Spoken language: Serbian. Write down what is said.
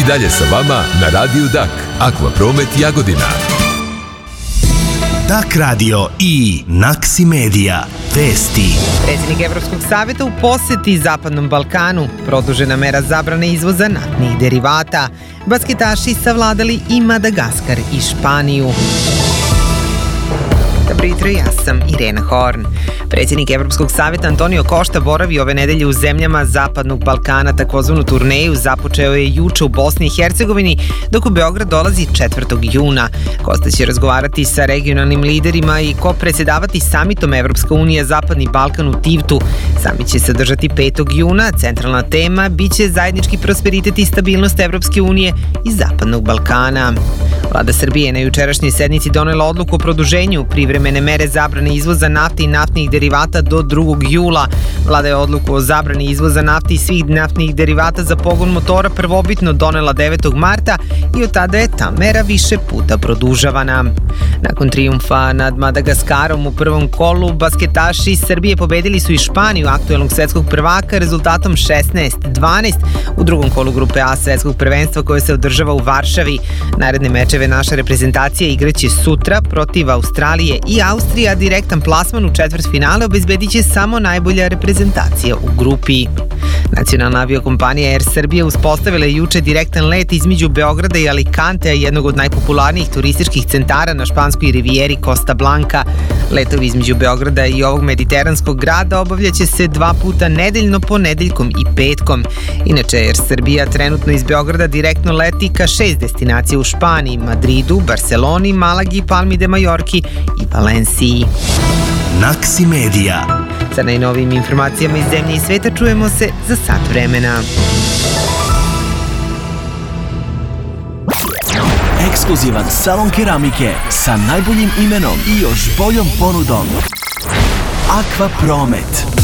dalje sa vama na Radiju Dak. Akvapromet Jagodina. Dak radio i Naksi Medija. Vesti. Predsjednik Evropskog savjeta u posjeti Zapadnom Balkanu. Produžena mera zabrane izvoza naftnih derivata. Basketaši savladali i Madagaskar i Španiju. Dobro jutro, ja sam Irena Horn. Predsjednik Evropskog savjeta Antonio Costa boravi ove nedelje u zemljama Zapadnog Balkana. Takozvanu turneju započeo je juče u Bosni i Hercegovini, dok u Beograd dolazi 4. juna. Costa će razgovarati sa regionalnim liderima i predsjedavati samitom Evropska unija Zapadni Balkan u Tivtu. Samit će se održati 5. juna. Centralna tema biće zajednički prosperitet i stabilnost Evropske unije i Zapadnog Balkana. Vlada Srbije na jučerašnjoj sednici donela odluku o produženju privremene mere zabrane izvoza nafte i naftnih derivata do 2. jula. Vlada je odluku o zabrani izvoza nafte i svih naftnih derivata za pogon motora prvobitno donela 9. marta i od tada je ta mera više puta produžavana. Nakon trijumfa nad Madagaskarom u prvom kolu, basketaši iz Srbije pobedili su i Španiju, aktuelnog svetskog prvaka, rezultatom 16-12 u drugom kolu grupe A svetskog prvenstva koje se održava u Varšavi. Naredne mečeve naša reprezentacija igraće sutra protiv Australije i Austrije, a direktan plasman u četvrtfinale obezbedit će samo najbolja reprezentacija u grupi. Nacionalna aviokompanija Air Srbija uspostavila je juče direktan let između Beograda i Alicantea, jednog od najpopularnijih turističkih centara na španskoj rivijeri Costa Blanca. Letovi između Beograda i ovog mediteranskog grada obavljaće se 2 puta nedeljno, ponedeljkom i petkom. Inače, Air Srbija trenutno iz Beograda direktno leti ka 6 destinacija u Španiji, Madridu, Barceloni, Malagi, Palmi de Majorki i Valenciji. Naksi Medija. Sa najnovijim informacijama iz zemlje i sveta čujemo se za sat vremena. Ekskluzivan salon keramike sa najboljim imenom i još boljom ponudom. Akvapromet.